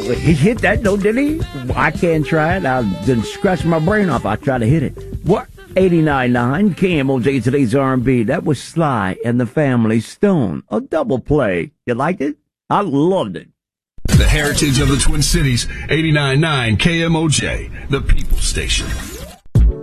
He hit that, though, did he? I can't try it. I didn't scratch my brain off. I try to hit it. What? 89.9 KMOJ, today's R&B. That was Sly and the Family Stone. A double play. You liked it? I loved it. The heritage of the Twin Cities, 89.9 KMOJ, the People Station.